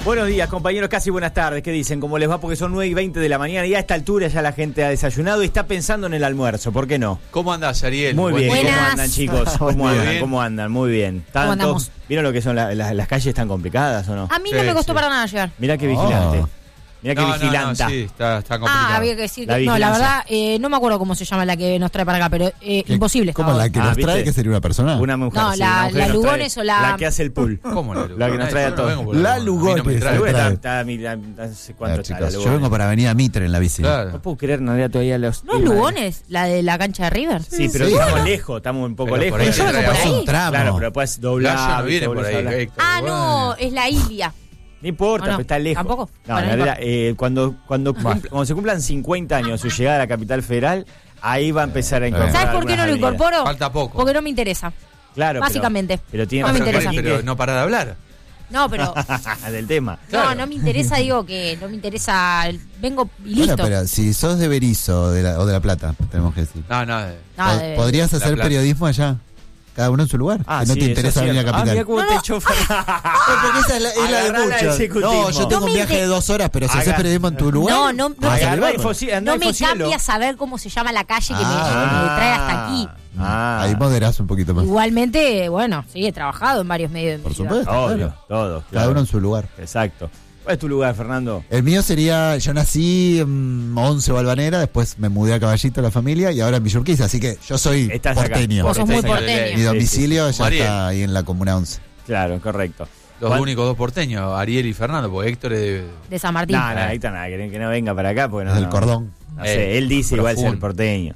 Buenos días, compañeros, casi buenas tardes. ¿Qué dicen? ¿Cómo les va? Porque son 9:20 de la mañana y a esta altura ya la gente ha desayunado y está pensando en el almuerzo. ¿Por qué no? ¿Cómo andás, Ariel? Muy bien. Buenas. ¿Cómo andan, chicos? ¿Cómo andan? Muy bien. ¿Cómo andamos? ¿Vieron lo que son las calles tan complicadas o no? A mí no me costó para nada llegar. Mirá qué vigilante. Mirá qué vigilanta. No, sí, está complicado. Había que decir La que... No, la vigilancia. verdad, no me acuerdo cómo se llama la que nos trae para acá, pero imposible. ¿Cómo la que nos ¿viste? trae? ¿Que sería una persona? Una mujer. No, sí, la una mujer nos Lugones trae, o la... La que hace el pool. ¿Cómo la Lugones? La que nos trae a todos. La Lugones. La Trae. Lugones está no sé cuánto está. Chicos, la yo vengo para Avenida Mitre en la bici. Claro. No puedo creer, no había todavía los... ¿No es Lugones? ¿La de la cancha de River? Sí, pero Sí. estamos lejos, estamos un poco Pero lejos. por ahí Yo vengo por Es ahí. un tramo. Claro, pero después doblar. Layo no viene por ahí, hablar. Héctor. Ah, no, Bueno. es la Ilia. No importa, ¿O no? pero está lejos. ¿Tampoco? No, Bueno, la no verdad, cuando se cumplan 50 años de su llegada a la capital federal, ahí va a empezar a incorporar. ¿Sabes por qué no lo algunas incorporo? Falta poco. Porque no me interesa. Claro, Básicamente. Pero tiene No me razón, interesa. Pero no para de hablar. No, pero... del tema. Claro. No me interesa, digo que no me interesa... Vengo y Bueno, listo. pero si sos de Berizo o de La Plata, tenemos que decir. No. No, ¿Podrías La hacer Plata. periodismo allá? Cada uno en su lugar. Ah, que no sí, te eso interesa es venir a cierto. Capital. Mira cómo te echó Porque esa es la de Agarrá la muchos. ejecutismo. No, yo tengo No un me viaje de 2 horas, pero si haces Haga- periodismo en tu lugar. No, Agarrá y no me cambia saber cómo se llama la calle que me trae hasta aquí. Ahí moderás un poquito más. Igualmente, bueno, sí, he trabajado en varios medios de mi Por ciudad. supuesto. Obvio, Claro. todo. Cada claro. uno en su lugar. Exacto. ¿Cuál es tu lugar, Fernando? El mío sería, yo nací en 11 Balvanera, después me mudé a Caballito, la familia, y ahora en Villurquiza, así que yo soy Estás acá. porteño. Vos sos muy Estás- porteño. Mi domicilio Sí, ya Mariel. está ahí en la Comuna 11. Claro, correcto. Los ¿Cuál? únicos dos porteños, Ariel y Fernando, porque Héctor es de... De San Martín. No, ahí está nada, que no venga para acá. Porque no, Es del no. cordón. No sé, él dice igual profundo. ser porteño.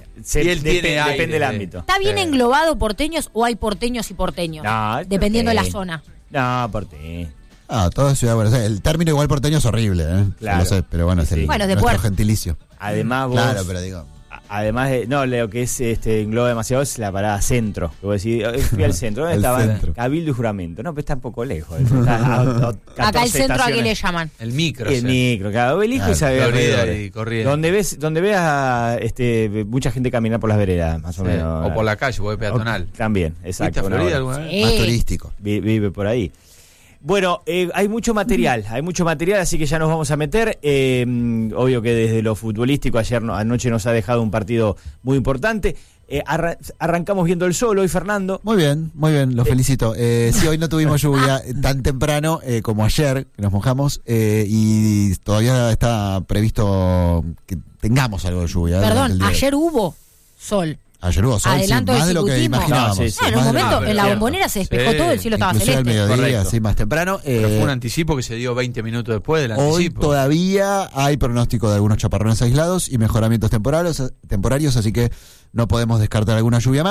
Y él tiene aire depende del de- ámbito. ¿Está bien Sí. englobado porteños o hay porteños y porteños? No, Dependiendo de la porteño. zona. No, porteño. Ah, todo es Ciudad de Buenos Aires. El término igual porteño es horrible, ¿eh? Claro. Yo lo sé, pero bueno, es el, Sí. Bueno, es de nuestro puerto. gentilicio. Además vos... Claro, pero digo... Además de, no, lo que es engloba demasiado es la parada centro. Que vos decís, fui al centro, ¿dónde El estaban? centro. Cabildo y Juramento. No, pero está un poco lejos. Está a 14 Acá el centro, ¿a qué estaciones. le llaman? El micro. El micro, claro, Obelisco y Claro, sabe Florida alrededores. y Corrientes. Donde veas mucha gente caminar por las veredas, más o Sí. menos. O por la calle, porque es peatonal. También, ¿Fuiste exacto. a una Florida hora. alguna vez? Sí. Más turístico. Vive por ahí. Bueno, hay mucho material, así que ya nos vamos a meter. Obvio que desde lo futbolístico, anoche nos ha dejado un partido muy importante. Arrancamos viendo el sol hoy, Fernando. Muy bien, los felicito. Sí, hoy no tuvimos lluvia tan temprano como ayer, que nos mojamos, y todavía está previsto que tengamos algo de lluvia. durante Perdón, el día. ayer hubo sol. Ayer hubo sol, sí, Adelanto más de lo que ejecutivo. imaginábamos. No, sí, sí. No, en un Más de lo momento, que- en la cierto. bombonera se despejó Sí, todo, el cielo estaba Inclusive al celeste. mediodía, Correcto. sí, más temprano. Pero fue un anticipo que se dio 20 minutos después del Hoy anticipo. todavía hay pronóstico de algunos chaparrones aislados y mejoramientos temporarios, así que no podemos descartar alguna lluvia más.